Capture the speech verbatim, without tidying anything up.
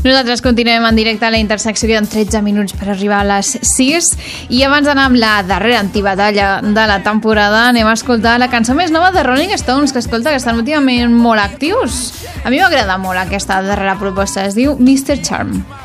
Nosaltres continuem en directe a la intersecció, queden tretze minuts per arribar a les sis, i abans d'anar amb la darrera antibatalla de la temporada anem a escoltar la cançó més nova de Rolling Stones, que escolta que estan últimament molt actius. A mi m'agrada molt aquesta darrera proposta, es diu mister Charm.